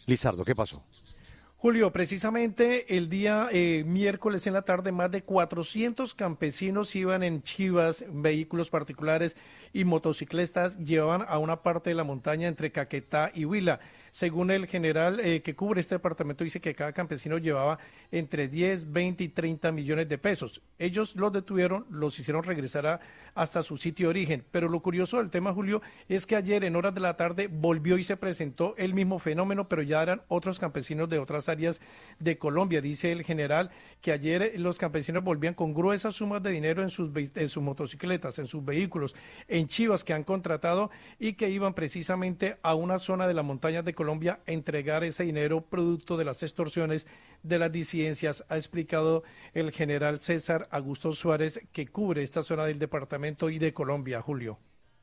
Lizardo, ¿qué pasó? Julio, precisamente el día miércoles en la tarde, más de 400 campesinos iban en chivas, vehículos particulares y motocicletas, llevaban a una parte de la montaña entre Caquetá y Huila. Según el general que cubre este departamento, dice que cada campesino llevaba entre 10, 20 y 30 millones de pesos. Ellos los detuvieron, los hicieron regresar hasta su sitio de origen. Pero lo curioso del tema, Julio, es que ayer en horas de la tarde volvió y se presentó el mismo fenómeno, pero ya eran otros campesinos de otras áreas de Colombia. Dice el general que ayer los campesinos volvían con gruesas sumas de dinero en sus motocicletas, en sus vehículos, en chivas que han contratado y que iban precisamente a una zona de las montañas de Colombia a entregar ese dinero producto de las extorsiones de las disidencias, ha explicado el general César Augusto Suárez, que cubre esta zona del departamento y de Colombia, Julio.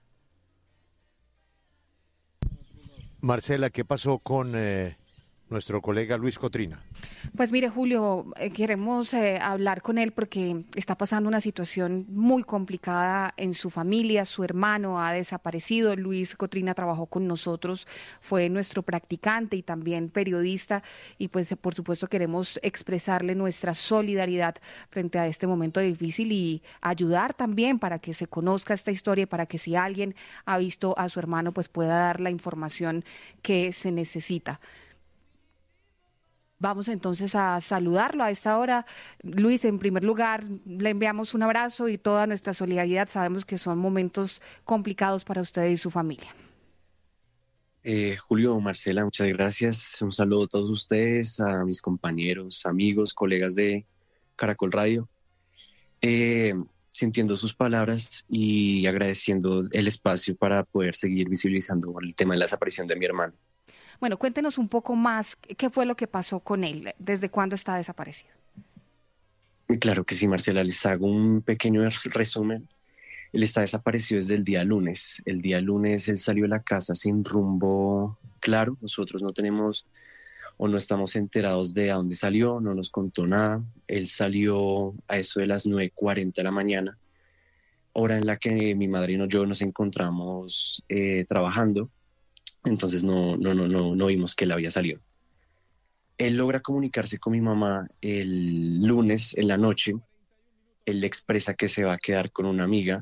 Marcela, ¿qué pasó con nuestro colega Luis Cotrina? Pues mire, Julio, queremos hablar con él porque está pasando una situación muy complicada en su familia. Su hermano ha desaparecido. Luis Cotrina trabajó con nosotros, fue nuestro practicante y también periodista, y pues por supuesto queremos expresarle nuestra solidaridad frente a este momento difícil y ayudar también para que se conozca esta historia y para que si alguien ha visto a su hermano pues pueda dar la información que se necesita. Vamos entonces a saludarlo a esta hora. Luis, en primer lugar, le enviamos un abrazo y toda nuestra solidaridad. Sabemos que son momentos complicados para usted y su familia. Julio, Marcela, muchas gracias. Un saludo a todos ustedes, a mis compañeros, amigos, colegas de Caracol Radio. Sintiendo sus palabras y agradeciendo el espacio para poder seguir visibilizando el tema de la desaparición de mi hermano. Bueno, cuéntenos un poco más, ¿qué fue lo que pasó con él? ¿Desde cuándo está desaparecido? Claro que sí, Marcela, les hago un pequeño resumen. Él está desaparecido desde el día lunes. El día lunes él salió de la casa sin rumbo claro. Nosotros no tenemos o no estamos enterados de a dónde salió, no nos contó nada. Él salió a eso de las 9:40 de la mañana, hora en la que mi madrina y yo nos encontramos trabajando. Entonces no vimos que él había salido. Él logra comunicarse con mi mamá el lunes en la noche. Él le expresa que se va a quedar con una amiga,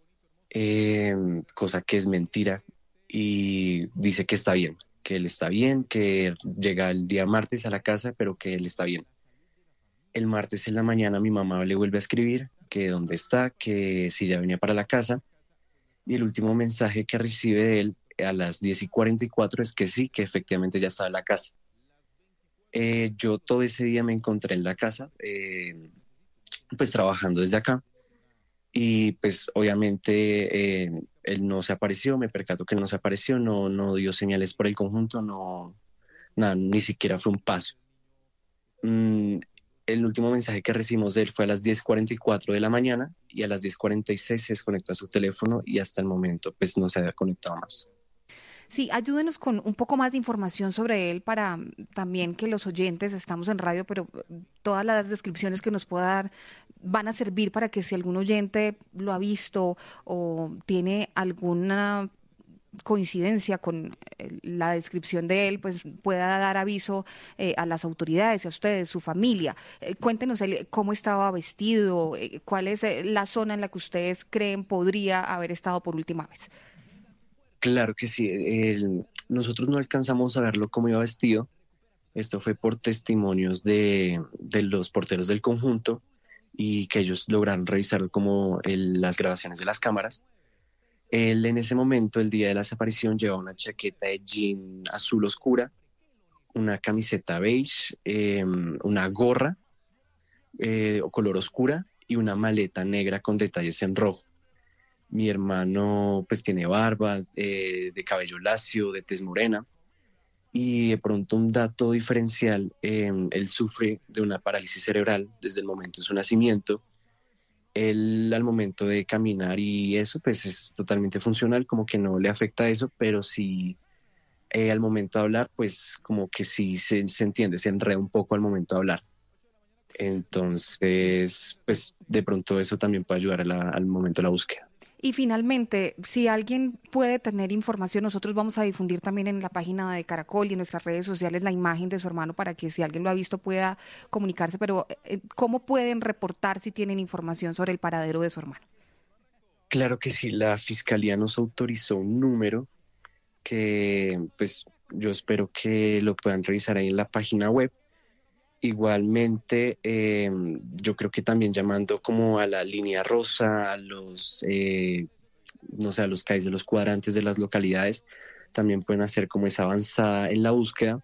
cosa que es mentira, y dice que está bien, que él está bien, que llega el día martes a la casa, pero que él está bien. El martes en la mañana mi mamá le vuelve a escribir que dónde está, que si ya venía para la casa, y el último mensaje que recibe de él a las 10:44 es que sí, que efectivamente ya estaba en la casa. Yo todo ese día me encontré en la casa, pues trabajando desde acá, y pues obviamente él no se apareció, me percato que él no se apareció, no dio señales por el conjunto, no, nada, ni siquiera fue un paso. El último mensaje que recibimos de él fue a las 10:44 de la mañana y a las 10:46 se desconecta su teléfono y hasta el momento pues no se había conectado más. Sí, ayúdenos con un poco más de información sobre él para también que los oyentes, estamos en radio, pero todas las descripciones que nos pueda dar van a servir para que si algún oyente lo ha visto o tiene alguna coincidencia con la descripción de él, pues pueda dar aviso a las autoridades, a ustedes, su familia. Cuéntenos cómo estaba vestido, cuál es la zona en la que ustedes creen podría haber estado por última vez. Claro que sí, nosotros no alcanzamos a verlo cómo iba vestido. Esto fue por testimonios de los porteros del conjunto y que ellos lograron revisar como las grabaciones de las cámaras. Él en ese momento, el día de la desaparición, llevaba una chaqueta de jean azul oscura, una camiseta beige, una gorra o color oscura y una maleta negra con detalles en rojo. Mi hermano pues tiene barba, de cabello lacio, de tez morena, y de pronto un dato diferencial, él sufre de una parálisis cerebral desde el momento de su nacimiento. Él al momento de caminar y eso pues es totalmente funcional, como que no le afecta eso, pero sí al momento de hablar pues como que sí se entiende, se enreda un poco al momento de hablar. Entonces pues de pronto eso también puede ayudar al momento de la búsqueda. Y finalmente, si alguien puede tener información, nosotros vamos a difundir también en la página de Caracol y en nuestras redes sociales la imagen de su hermano para que si alguien lo ha visto pueda comunicarse, pero ¿cómo pueden reportar si tienen información sobre el paradero de su hermano? Claro que sí, la Fiscalía nos autorizó un número que pues yo espero que lo puedan revisar ahí en la página web. Igualmente, yo creo que también llamando como a la línea rosa, a los, no sé, a los CAIs de los cuadrantes de las localidades, también pueden hacer como esa avanzada en la búsqueda.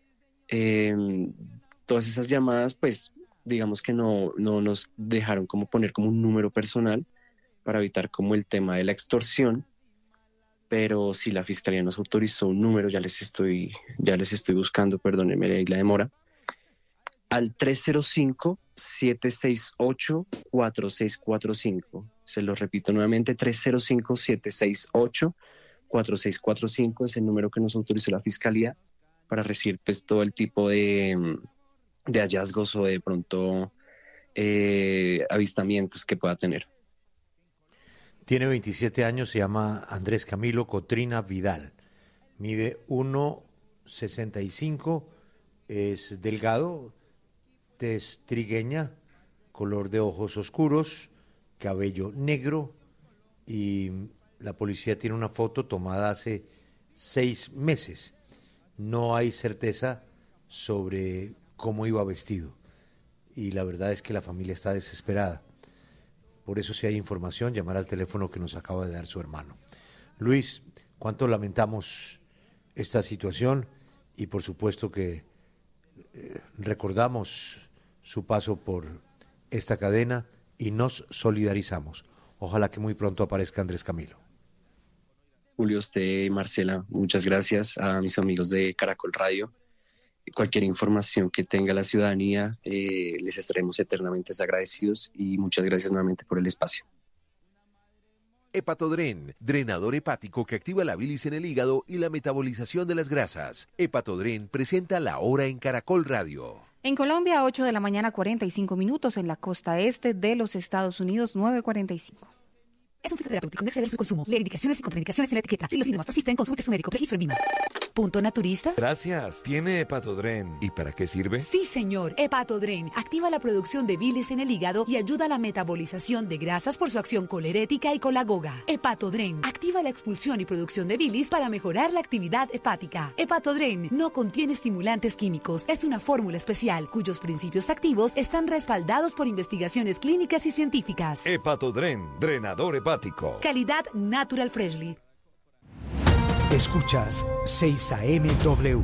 Todas esas llamadas, pues, digamos que no nos dejaron como poner como un número personal para evitar como el tema de la extorsión, pero si la Fiscalía nos autorizó un número, ya les estoy buscando, perdónenme ahí la demora, al 305-768-4645. Se lo repito nuevamente, 305-768-4645 es el número que nos autorizó la Fiscalía para recibir pues todo el tipo de hallazgos o de pronto avistamientos que pueda tener. Tiene 27 años, se llama Andrés Camilo Cotrina Vidal. Mide 1,65, es delgado, tez trigueña, color de ojos oscuros, cabello negro, y la policía tiene una foto tomada hace 6 meses. No hay certeza sobre cómo iba vestido y la verdad es que la familia está desesperada. Por eso, si hay información, llamar al teléfono que nos acaba de dar su hermano. Luis, cuánto lamentamos esta situación y por supuesto que recordamos su paso por esta cadena y nos solidarizamos. Ojalá que muy pronto aparezca Andrés Camilo. Julio, usted y Marcela, muchas gracias. A mis amigos de Caracol Radio. Cualquier información que tenga la ciudadanía, les estaremos eternamente agradecidos y muchas gracias nuevamente por el espacio. Hepatodren, drenador hepático que activa la bilis en el hígado y la metabolización de las grasas. Hepatodren presenta La Hora en Caracol Radio. En Colombia, 8 de la mañana, 45 minutos. En la costa este de los Estados Unidos, 9:45. Es un fitoterapéutico, no exceder su consumo. Leer indicaciones y contraindicaciones en la etiqueta. Si los síntomas persisten, consulte su médico. Registro en VIMA. ¿Punto naturista? Gracias. ¿Tiene Hepatodren? ¿Y para qué sirve? Sí, señor. Hepatodren activa la producción de bilis en el hígado y ayuda a la metabolización de grasas por su acción colerética y colagoga. Hepatodren activa la expulsión y producción de bilis para mejorar la actividad hepática. Hepatodren no contiene estimulantes químicos. Es una fórmula especial cuyos principios activos están respaldados por investigaciones clínicas y científicas. Hepatodren, drenador hepático. Calidad Natural Freshly. Escuchas 6 AM/W.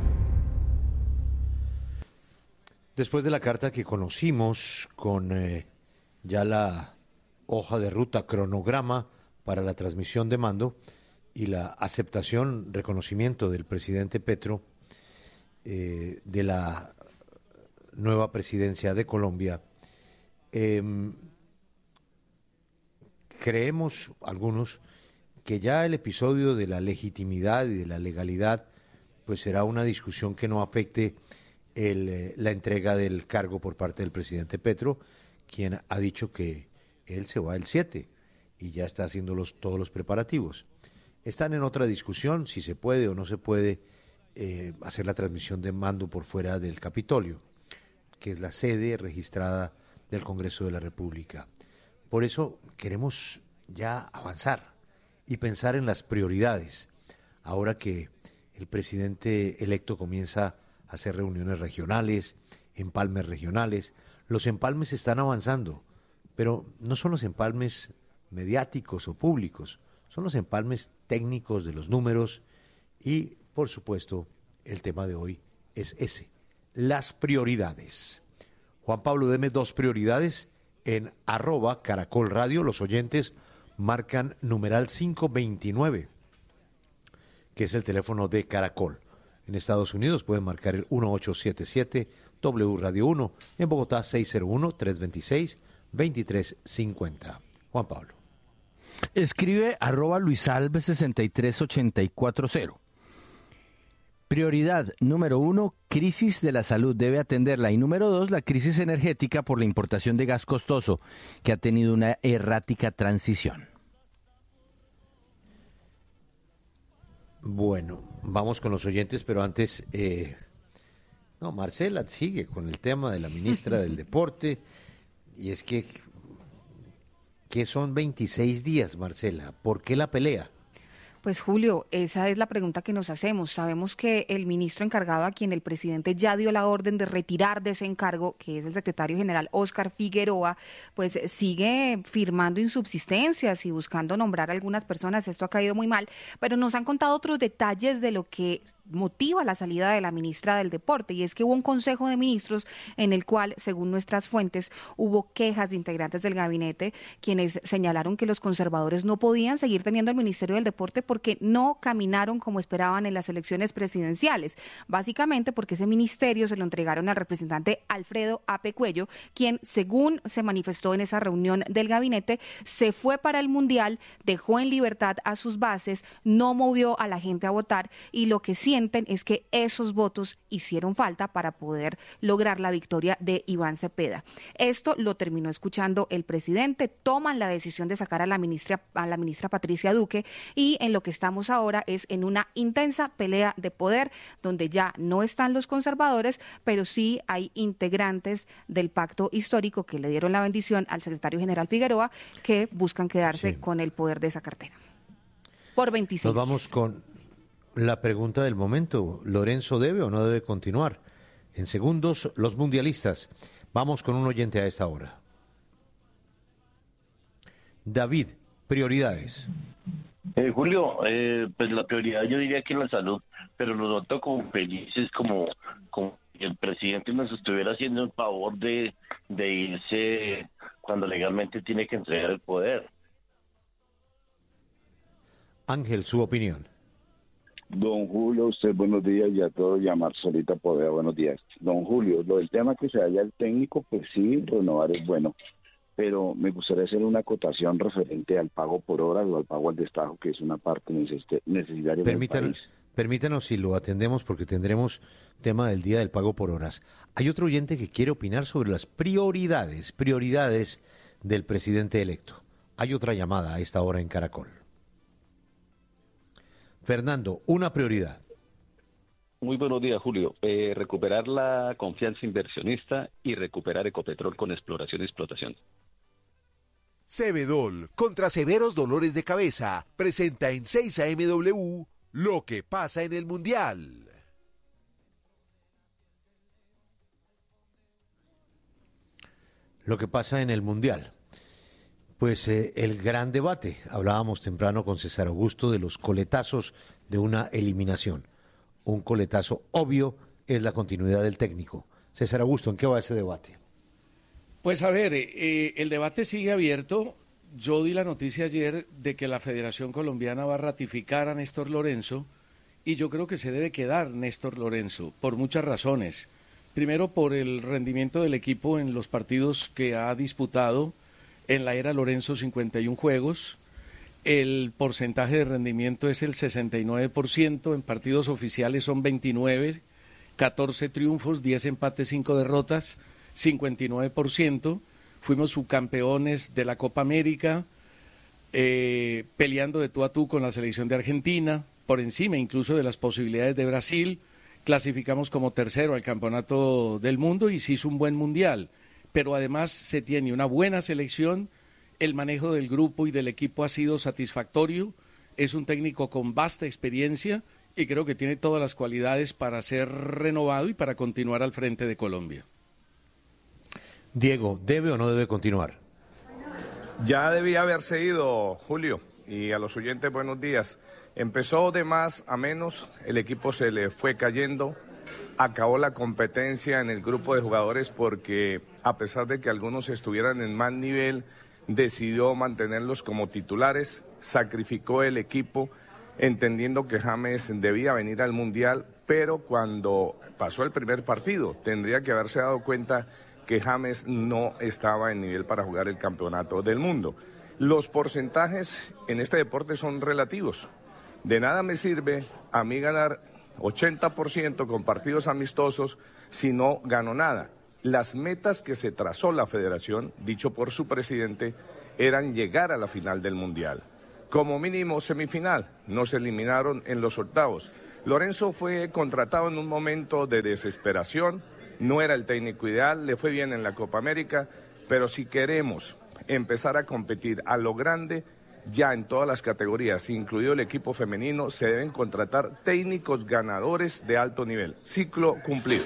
Después de la carta que conocimos con ya la hoja de ruta, cronograma para la transmisión de mando y la aceptación, reconocimiento del presidente Petro de la nueva presidencia de Colombia, creemos algunos que ya el episodio de la legitimidad y de la legalidad pues será una discusión que no afecte la entrega del cargo por parte del presidente Petro, quien ha dicho que él se va el 7 y ya está haciendo todos los preparativos. Están en otra discusión si se puede o no se puede hacer la transmisión de mando por fuera del Capitolio, que es la sede registrada del Congreso de la República. Por eso queremos ya avanzar y pensar en las prioridades, ahora que el presidente electo comienza a hacer reuniones regionales, empalmes regionales. Los empalmes están avanzando, pero no son los empalmes mediáticos o públicos, son los empalmes técnicos de los números y, por supuesto, el tema de hoy es ese, las prioridades. Juan Pablo, deme 2 prioridades en @Caracol Radio. Los oyentes marcan numeral 529, que es el teléfono de Caracol. En Estados Unidos pueden marcar el 1877 W Radio 1, en Bogotá 601-326-2350. Juan Pablo. Escribe @LuisAlves63840. Prioridad número 1, crisis de la salud, debe atenderla. Y número 2, la crisis energética por la importación de gas costoso, que ha tenido una errática transición. Bueno, vamos con los oyentes, pero antes, no, Marcela sigue con el tema de la ministra del Deporte, y es que son 26 días, Marcela, ¿por qué la pelea? Pues Julio, esa es la pregunta que nos hacemos. Sabemos que el ministro encargado, a quien el presidente ya dio la orden de retirar de ese encargo, que es el secretario general Óscar Figueroa, pues sigue firmando insubsistencias y buscando nombrar a algunas personas. Esto ha caído muy mal, pero nos han contado otros detalles de lo que motiva la salida de la ministra del Deporte, y es que hubo un consejo de ministros en el cual, según nuestras fuentes, hubo quejas de integrantes del gabinete quienes señalaron que los conservadores no podían seguir teniendo el Ministerio del Deporte porque no caminaron como esperaban en las elecciones presidenciales, básicamente porque ese ministerio se lo entregaron al representante Alfredo Ape Cuello, quien, según se manifestó en esa reunión del gabinete, se fue para el Mundial, dejó en libertad a sus bases, no movió a la gente a votar, y lo que sienten es que esos votos hicieron falta para poder lograr la victoria de Iván Cepeda. Esto lo terminó escuchando el presidente, toman la decisión de sacar a la ministra Patricia Duque, y en lo que estamos ahora es en una intensa pelea de poder, donde ya no están los conservadores, pero sí hay integrantes del pacto histórico que le dieron la bendición al secretario general Figueroa, que buscan quedarse con el poder de esa cartera. Por 26. Nos vamos con la pregunta del momento. ¿Lorenzo debe o no debe continuar? En segundos, los mundialistas. Vamos con un oyente a esta hora. David, prioridades. Julio, pues la prioridad yo diría que la salud, pero nos noto como felices, como el presidente nos estuviera haciendo el favor de irse cuando legalmente tiene que entregar el poder. Ángel, su opinión. Don Julio, usted buenos días, y a todos, y a Marcelita Poveda, buenos días. Don Julio, lo del tema que se haya el técnico, pues sí, renovar es bueno, pero me gustaría hacer una acotación referente al pago por horas o al pago al destajo, que es una parte necesaria del país. Permítanos si lo atendemos, porque tendremos tema del día del pago por horas. Hay otro oyente que quiere opinar sobre las prioridades del presidente electo. Hay otra llamada a esta hora en Caracol. Fernando, una prioridad. Muy buenos días, Julio. Recuperar la confianza inversionista y recuperar Ecopetrol con exploración y explotación. Cebedol, contra severos dolores de cabeza, presenta en 6 AMW lo que pasa en el Mundial. Lo que pasa en el Mundial. Pues el gran debate. Hablábamos temprano con César Augusto de los coletazos de una eliminación. Un coletazo obvio es la continuidad del técnico. César Augusto, ¿en qué va ese debate? Pues a ver, el debate sigue abierto. Yo di la noticia ayer de que la Federación Colombiana va a ratificar a Néstor Lorenzo, y yo creo que se debe quedar Néstor Lorenzo por muchas razones. Primero, por el rendimiento del equipo en los partidos que ha disputado. En la era Lorenzo, 51 juegos, el porcentaje de rendimiento es el 69%, en partidos oficiales son 29, 14 triunfos, 10 empates, 5 derrotas, 59%, fuimos subcampeones de la Copa América, peleando de tú a tú con la selección de Argentina, por encima incluso de las posibilidades de Brasil, clasificamos como tercero al Campeonato del Mundo y se hizo un buen mundial. Pero además se tiene una buena selección, el manejo del grupo y del equipo ha sido satisfactorio, es un técnico con vasta experiencia y creo que tiene todas las cualidades para ser renovado y para continuar al frente de Colombia. Diego, ¿debe o no debe continuar? Ya debía haberse ido, Julio, y a los oyentes buenos días. Empezó de más a menos, el equipo se le fue cayendo. Acabó la competencia en el grupo de jugadores porque, a pesar de que algunos estuvieran en más nivel, decidió mantenerlos como titulares, sacrificó el equipo, entendiendo que James debía venir al Mundial, pero cuando pasó el primer partido, tendría que haberse dado cuenta que James no estaba en nivel para jugar el Campeonato del Mundo. Los porcentajes en este deporte son relativos. De nada me sirve a mí ganar 80% con partidos amistosos si no gano nada. Las metas que se trazó la federación, dicho por su presidente, eran llegar a la final del Mundial. como mínimo semifinal. Nos eliminaron en los octavos. Lorenzo fue contratado en un momento de desesperación, no era el técnico ideal, le fue bien en la Copa América, pero si queremos empezar a competir a lo grande, ya en todas las categorías, incluido el equipo femenino, se deben contratar técnicos ganadores de alto nivel. Ciclo cumplido.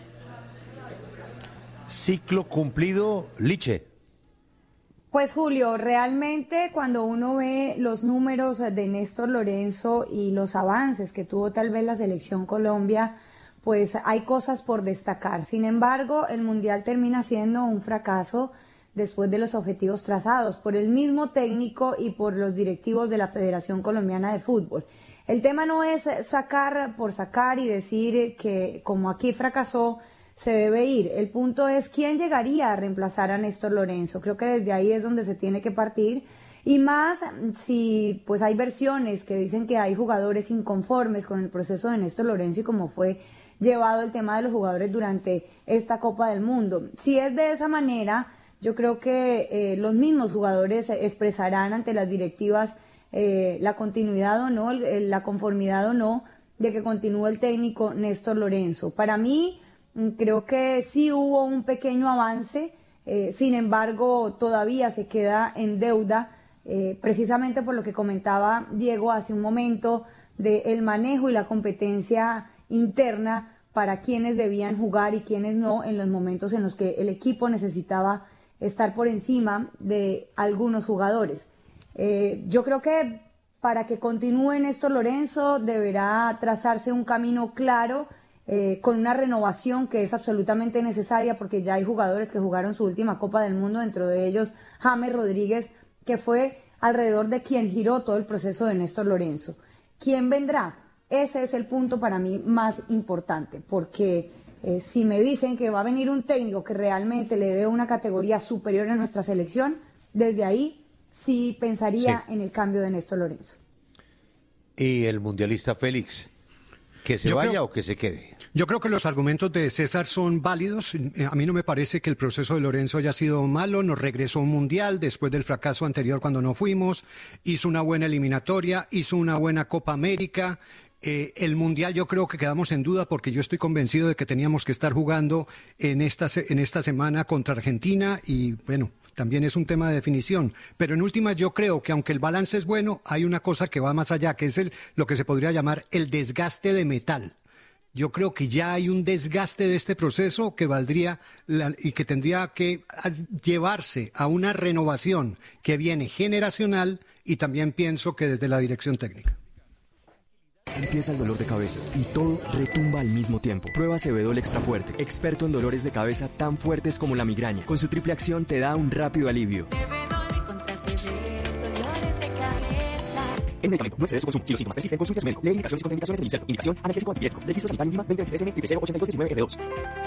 Ciclo cumplido, Liche. Pues Julio, realmente cuando uno ve los números de Néstor Lorenzo y los avances que tuvo tal vez la selección Colombia, pues hay cosas por destacar. Sin embargo, el Mundial termina siendo un fracaso después de los objetivos trazados por el mismo técnico y por los directivos de la Federación Colombiana de Fútbol. El tema no es sacar por sacar y decir que como aquí fracasó, se debe ir. El punto es quién llegaría a reemplazar a Néstor Lorenzo. Creo que desde ahí es donde se tiene que partir. Y más si pues hay versiones que dicen que hay jugadores inconformes con el proceso de Néstor Lorenzo y cómo fue llevado el tema de los jugadores durante esta Copa del Mundo. Si es de esa manera, yo creo que los mismos jugadores expresarán ante las directivas la continuidad o no, la conformidad o no de que continúe el técnico Néstor Lorenzo. Para mí, creo que sí hubo un pequeño avance, sin embargo todavía se queda en deuda, precisamente por lo que comentaba Diego hace un momento, del manejo y la competencia interna para quienes debían jugar y quienes no en los momentos en los que el equipo necesitaba estar por encima de algunos jugadores. Yo creo que para que continúe Néstor Lorenzo deberá trazarse un camino claro, con una renovación que es absolutamente necesaria porque ya hay jugadores que jugaron su última Copa del Mundo, dentro de ellos James Rodríguez, que fue alrededor de quien giró todo el proceso de Néstor Lorenzo. ¿Quién vendrá? Ese es el punto para mí más importante, porque si me dicen que va a venir un técnico que realmente le dé una categoría superior a nuestra selección, desde ahí sí pensaría en el cambio de Néstor Lorenzo. ¿Y el mundialista Félix? ¿Que se vaya o que se quede? Yo creo que los argumentos de César son válidos. A mí no me parece que el proceso de Lorenzo haya sido malo. Nos regresó a un mundial después del fracaso anterior cuando no fuimos. Hizo una buena eliminatoria, hizo una buena Copa América. El mundial yo creo que quedamos en duda porque yo estoy convencido de que teníamos que estar jugando en esta semana contra Argentina y bueno, también es un tema de definición, pero en últimas yo creo que aunque el balance es bueno, hay una cosa que va más allá, que es lo que se podría llamar el desgaste de metal. Yo creo que ya hay un desgaste de este proceso que valdría y que tendría que llevarse a una renovación que viene generacional y también pienso que desde la dirección técnica. Empieza el dolor de cabeza y todo retumba al mismo tiempo. Prueba Acevedol Extra Fuerte, experto en dolores de cabeza tan fuertes como la migraña. Con su triple acción te da un rápido alivio. El medicamento no excede su consumo. Si los síntomas persisten, consulte a su médico. Lee indicaciones y contraindicaciones del inserto. Indicación, analgésico antipirético. Registro sanitario INVIMA 2023N 008219F2.